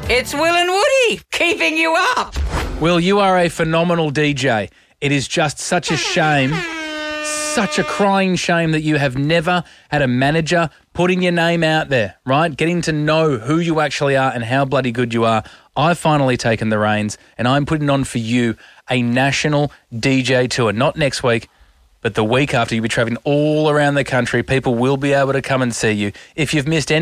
It's Will and Woody keeping you up. Will, you are a phenomenal DJ. It is just such a shame, such a crying shame that you have never had a manager putting your name out there, right? Getting to know who you actually are and how bloody good you are. I've finally taken the reins and I'm putting on for you a national DJ tour. Not next week, but the week after. You'll be travelling all around the country. People will be able to come and see you. If you've missed any